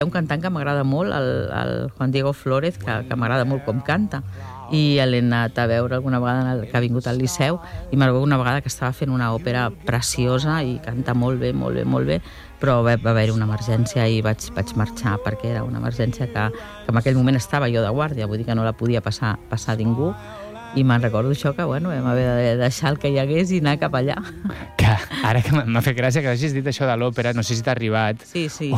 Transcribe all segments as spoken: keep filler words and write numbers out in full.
un cantant que m'agrada molt, el, el Juan Diego Flórez, que, que m'agrada molt com canta, i l'he anat a veure alguna vegada el, que ha vingut al Liceu, i m'ha una vegada que estava fent una òpera preciosa i canta molt bé, molt bé, molt bé, però va, va haver-hi una emergència i vaig, vaig marxar perquè era una emergència que, que en aquell moment estava jo de guàrdia, vull dir que no la podia passar, passar ningú, i me'n recordo això que, bueno, vam haver de deixar el que hi hagués i anar cap allà. Que ara que m'ha fet gràcia que hagis dit això de l'òpera, no sé si t'ha arribat... Sí, sí.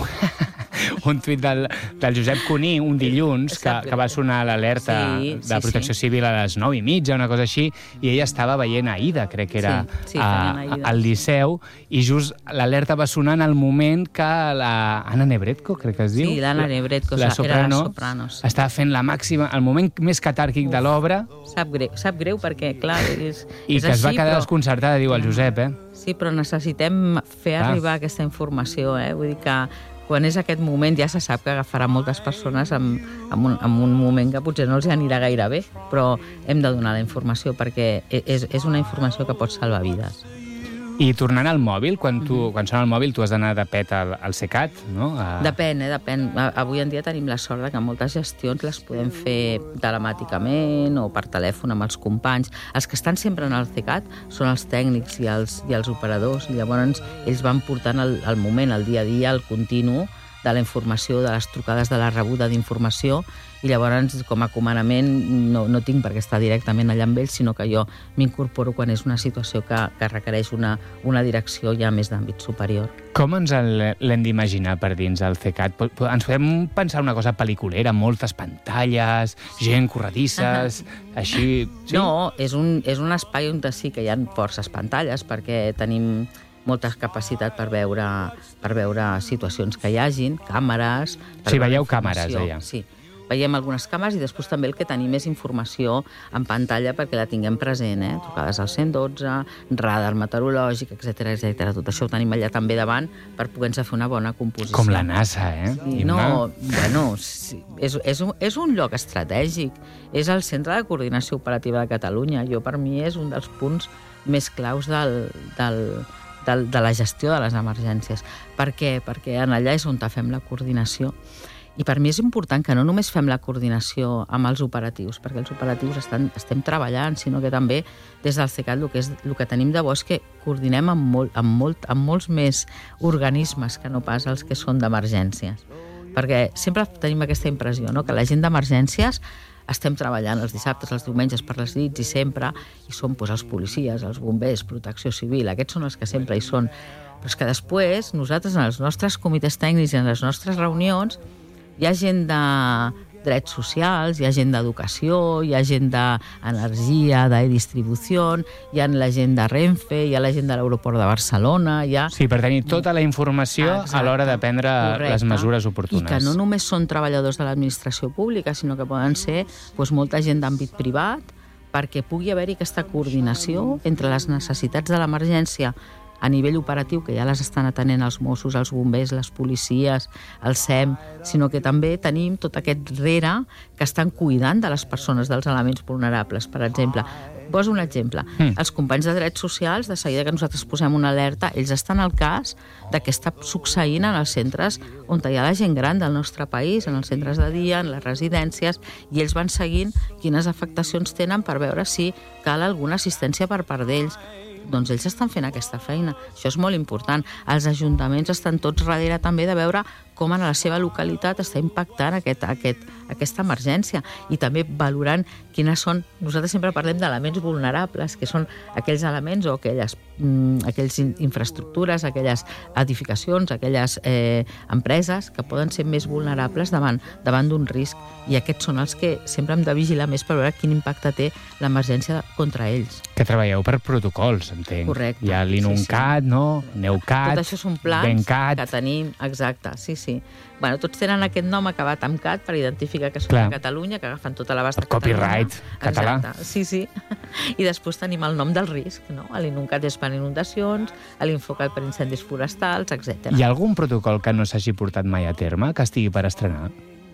un tuit del, del Josep Cuní, un dilluns, que, que va sonar l'alerta sí, sí, de Protecció sí. Civil a les nou i mitja, una cosa així, i ella estava veient Aida, crec que era sí, sí, a, al Liceu, i just l'alerta va sonar en el moment que la Anna Nebretko, crec que es diu. Sí, l'Anna Nebretko, la soprano, era la soprano. Sí. Estava fent la màxima, el moment més catàrquic Uf, de l'obra. Sap greu, sap greu perquè, clar, és, I és que així, es va quedar però... desconcertada, diu el Josep, eh? Sí, però necessitem fer ah. arribar aquesta informació, eh? Vull dir que quan és aquest moment ja se sap que agafarà moltes persones en, en, un, en un moment que potser no els anirà gaire bé, però hem de donar la informació perquè és, és una informació que pot salvar vides. I tornant al mòbil, quan, tu, mm-hmm. quan sona el mòbil tu has d'anar de pet al, al CECAT, no? A... Depèn, eh? Depèn. Avui en dia tenim la sort que moltes gestions les podem fer telemàticament o per telèfon amb els companys. Els que estan sempre en el CECAT són els tècnics i els, i els operadors, i llavors ells van portant el, el moment, el dia a dia, el continu de la informació, de les trucades, de la rebuda d'informació, i llavors, com a comandament, no, no tinc per què estar directament allà amb ells, sinó que jo m'incorporo quan és una situació que, que requereix una, una direcció ja més d'àmbit superior. Com ens l'hem d'imaginar per dins el CECAT? Ens podem pensar una cosa pel·liculera, moltes pantalles, gent corredisses, així... Sí? No, és un, és un espai on sí que hi ha forces pantalles, perquè tenim molta capacitat per veure, per veure situacions que hi hagin, càmeres... Sí, veieu càmeres, deia. Sí, veiem algunes càmeres i després també el que tenim és informació en pantalla perquè la tinguem present, eh? Trucades al cent dotze, radar meteorològic, etcètera, etcètera. Tot això ho tenim allà també davant per poder-nos fer una bona composició. Com la NASA, eh? Sí, no, bueno, sí, és, és, un, és un lloc estratègic. És el Centre de Coordinació Operativa de Catalunya. Jo, per mi, és un dels punts més claus del... del De, de la gestió de les emergències. Per què? Perquè en allà és on fem la coordinació. I per mi és important que no només fem la coordinació amb els operatius, perquè els operatius estan, estem treballant, sinó que també des del CECAT el que, és, el que tenim de bo és que coordinem amb, molt, amb, molt, amb molts més organismes que no pas els que són d'emergències. Perquè sempre tenim aquesta impressió, no? Que la gent d'emergències estem treballant els dissabtes, els diumenges per les nits i sempre, i són doncs, els policies, els bombers, protecció civil, aquests són els que sempre hi són. Però és que després, nosaltres en els nostres comitès tècnics i en les nostres reunions, hi ha gent de drets socials, hi ha gent d'educació, hi ha gent d'energia, de distribució, hi ha la gent de Renfe, hi ha la gent de l'aeroport de Barcelona... Hi ha... Sí, per tenir tota la informació Exacte. A l'hora de prendre Correcte. Les mesures oportunes. I que no només són treballadors de l'administració pública, sinó que poden ser doncs, molta gent d'àmbit privat, perquè pugui haver-hi aquesta coordinació entre les necessitats de l'emergència a nivell operatiu, que ja les estan atenent els Mossos, els bombers, les policies, el S E M, sinó que també tenim tot aquest rere que estan cuidant de les persones, dels elements vulnerables. Per exemple, poso un exemple. Mm. Els companys de drets socials, de seguida que nosaltres posem una alerta, ells estan al cas de què està succeint en els centres on hi ha la gent gran del nostre país, en els centres de dia, en les residències, i ells van seguint quines afectacions tenen per veure si cal alguna assistència per part d'ells. Doncs ells estan fent aquesta feina. Això és molt important. Els ajuntaments estan tots darrere també de veure com en la seva localitat està impactant aquest, aquest, aquesta emergència i també valorant quines són... Nosaltres sempre parlem d'elements vulnerables, que són aquells elements o aquelles, mm, aquelles infraestructures, aquelles edificacions, aquelles eh, empreses que poden ser més vulnerables davant, davant d'un risc, i aquests són els que sempre hem de vigilar més per veure quin impacte té l'emergència contra ells. Que treballeu per protocols, entenc. Correcte. Hi ha l'INUNCAT, sí, sí. no? NEUCAT, tot això són plans BENCAT. Que tenim, exacte, sí, sí. Bueno, tots tenen aquest nom acabat amb cat per identificar que són Clar. De Catalunya, que agafen tota l'abast de Catalunya. Copyright català. Exacte, sí, sí. I després tenim el nom del risc, no? L'INUNCAT és per inundacions, l'INFOCAT per incendis forestals, etcètera. Hi ha algun protocol que no s'hagi portat mai a terme, que estigui per estrenar?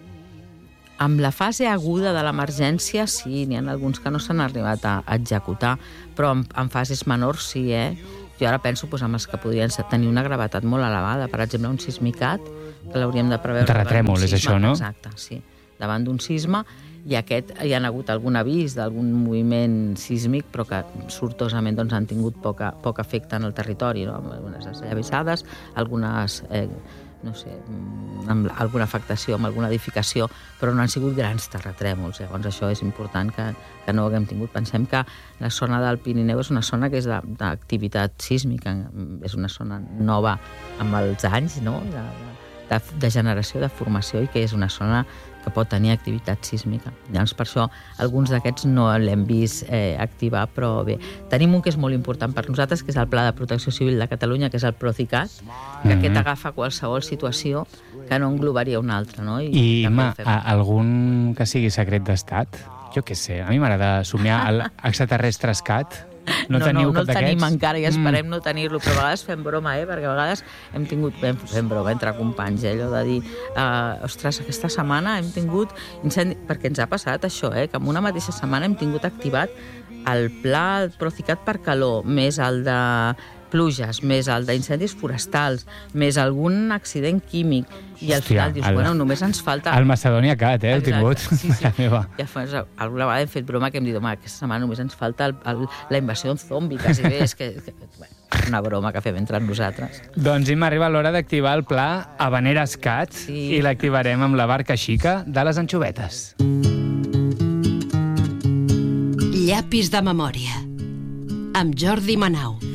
Amb la fase aguda de l'emergència, sí, n'hi ha alguns que no s'han arribat a executar, però en, en fases menors sí, eh? Jo ara penso doncs, en els que podrien tenir una gravetat molt elevada. Per exemple, un sismicat, que l'hauríem de preveure... Un terratrèmol, és això, no? Exacte, sí. Davant d'un sisme, i aquest hi ha hagut algun avís d'algun moviment sísmic, però que sortosament doncs, han tingut poca, poc efecte en el territori, no? Amb algunes esllavissades, algunes... Eh, no sé, amb alguna afectació, amb alguna edificació, però no han sigut grans terratrèmols. Llavors això és important que, que no ho haguem tingut. Pensem que la zona del Pirineu és una zona que és d'activitat sísmica, és una zona nova amb els anys, no? de, de, de generació, de formació, i que és una zona que pot tenir activitat sísmica. Llavors, per això, alguns d'aquests no l'hem vist eh, activar, però bé. Tenim un que és molt important per nosaltres, que és el Pla de Protecció Civil de Catalunya, que és el Procicat, que mm-hmm. aquest agafa qualsevol situació que no englobaria una altra, no? I, I ma, algun que sigui secret d'estat? Jo què sé, a mi m'agrada somiar el extraterrestrescat. No, no, teniu no, no cap el tenim d'aquests? encara i esperem mm. no tenir-lo, però a vegades fem broma, eh? Perquè a vegades hem tingut, fem, fem broma entre companys, eh? Allò de dir, uh, ostres, aquesta setmana hem tingut incendi... Perquè ens ha passat això, eh? Que en una mateixa setmana hem tingut activat el pla Procicat per calor, més el de pluges, més el d'incendis forestals, més algun accident químic, i al final dius, el, bueno, només ens falta... El Macedònia Cat, eh, el tingut. Sí, sí. Meva. Ja fa, alguna vegada hem fet broma que hem dit, home, aquesta setmana només ens falta el, el, la invasió zombi, quasi bé, és que... que bueno, és una broma que fem entre nosaltres. Doncs Imma, arriba l'hora d'activar el pla Havaneres Cat, sí. I l'activarem amb la barca xica de les anxovetes. Llapis de memòria, amb Jordi Manau.